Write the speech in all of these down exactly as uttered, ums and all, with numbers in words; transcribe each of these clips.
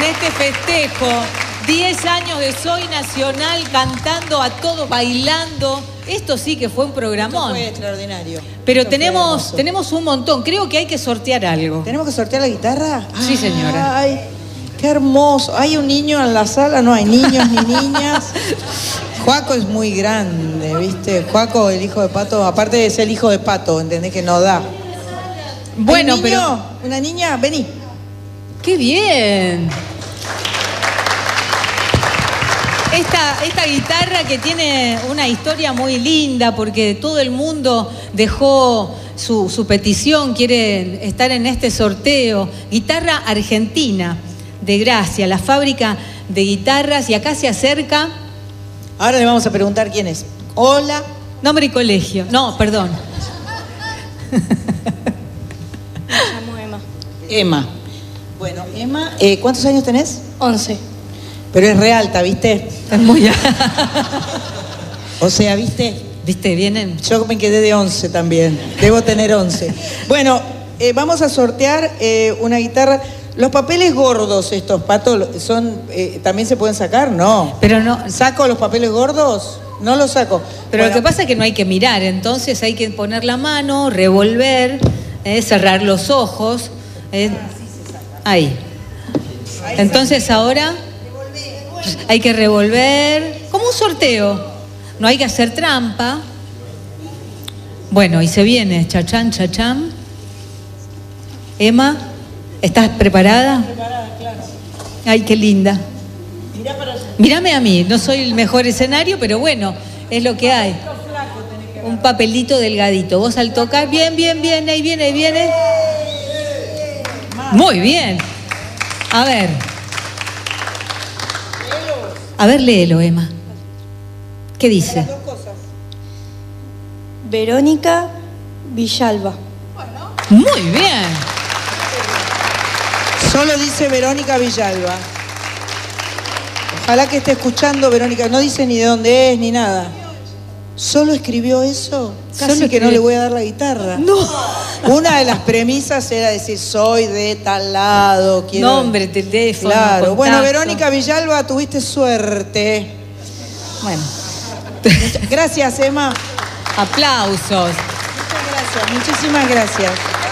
este festejo. diez años de Soy Nacional, cantando a todos, bailando. Esto sí que fue un programón. Esto fue extraordinario. Pero Esto tenemos, tenemos un montón. Creo que hay que sortear algo. ¿Tenemos que sortear la guitarra? Sí, señora. Ay, qué hermoso. ¿Hay un niño en la sala? No hay niños ni niñas. Juaco es muy grande, ¿viste? Juaco, el hijo de Pato, aparte de ser el hijo de Pato, ¿entendés que no da? Bueno, ¿Hay un niño? pero... ¿Una niña? Vení. ¡Qué bien! Esta, esta guitarra que tiene una historia muy linda porque todo el mundo dejó su, su petición, quiere estar en este sorteo. Guitarra argentina de Gracia, la fábrica de guitarras, y acá se acerca... Ahora le vamos a preguntar quién es. Hola. Nombre y colegio. No, perdón. Me llamo Emma. Emma. Bueno, Emma, eh, ¿cuántos años tenés? once. Pero es re alta, ¿viste? Es muy... O sea, ¿viste? ¿Viste? Vienen... Yo me quedé de once también. Debo tener once. Bueno, eh, vamos a sortear eh, una guitarra. Los papeles gordos estos, Pato, son, eh, ¿también se pueden sacar? No. Pero no... ¿Saco los papeles gordos? No los saco. Pero Bueno, lo que pasa es que no hay que mirar, entonces hay que poner la mano, revolver, eh, cerrar los ojos. Eh, ahí. Entonces ahora hay que revolver, como un sorteo. No hay que hacer trampa. Bueno, y se viene, chachán, chachán. Emma, ¿estás preparada? Preparada, claro. Ay, qué linda. Mirá para allá. Mírame a mí, no soy el mejor escenario, pero bueno, es lo que hay. Un papelito delgadito. Vos al tocar, bien, bien, bien, ahí viene, ahí viene. Muy bien. A ver. A ver, léelo, Emma. ¿Qué dice? Dos cosas. Verónica Villalba. Muy bien. Solo dice Verónica Villalba. Ojalá que esté escuchando Verónica. No dice ni de dónde es ni nada. ¿Solo escribió eso? Casi Solo que no escribió- le voy a dar la guitarra. No. Una de las premisas era decir, soy de tal lado. Quiero... Nombre, teléfono. Claro. contacto. Bueno, Verónica Villalba, tuviste suerte. Bueno. Muchas- Gracias, Emma. Aplausos. Muchas gracias. Muchísimas gracias.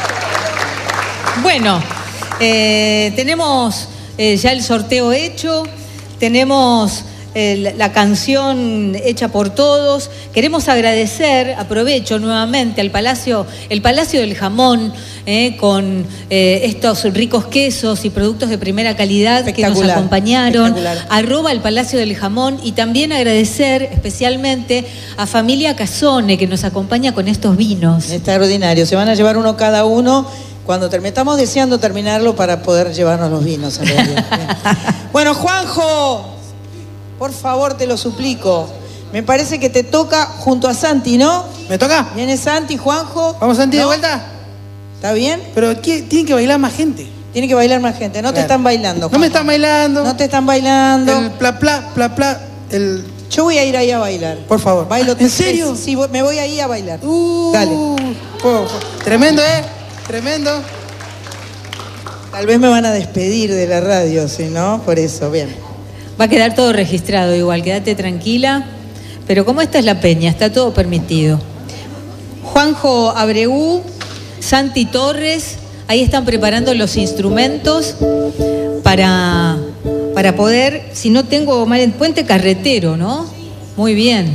Bueno, eh, tenemos eh, ya el sorteo hecho, tenemos eh, la, la canción hecha por todos. Queremos agradecer, aprovecho nuevamente, al Palacio, el Palacio del Jamón, eh, con eh, estos ricos quesos y productos de primera calidad que nos Espectacular, acompañaron. espectacular. Arroba el Palacio del Jamón, y también agradecer especialmente a Familia Casone, que nos acompaña con estos vinos. Extraordinario. Se van a llevar uno cada uno cuando termine. Estamos deseando terminarlo para poder llevarnos los vinos. En realidad. Bien. Bueno, Juanjo, por favor, te lo suplico. Me parece que te toca junto a Santi, ¿no? ¿Me toca? Viene Santi, Juanjo. ¿Vamos, Santi, de ¿No? vuelta? ¿Está bien? Pero ¿qué? Tiene que bailar más gente. Tiene que bailar más gente. No te Claro. están bailando, No Juanjo. me están bailando. No te están bailando. El pla, pla, pla, pla. El... Yo voy a ir ahí a bailar. Por favor. Bailo ¿En serio? Sí, voy- me voy ahí a bailar. Uh, Dale. po- po- Tremendo, ¿eh? Tremendo. Tal vez me van a despedir de la radio, si no, por eso. Bien. Va a quedar todo registrado igual, quédate tranquila. Pero como esta es la peña, está todo permitido. Juanjo Abreu, Santi Torres, ahí están preparando los instrumentos para, para poder, si no tengo mal en puente carretero, ¿no? Muy bien.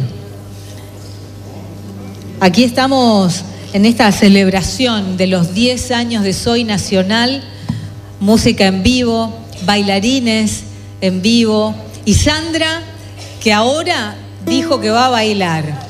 Aquí estamos en esta celebración de los diez años de Soy Nacional, música en vivo, bailarines en vivo, y Sandra, que ahora dijo que va a bailar.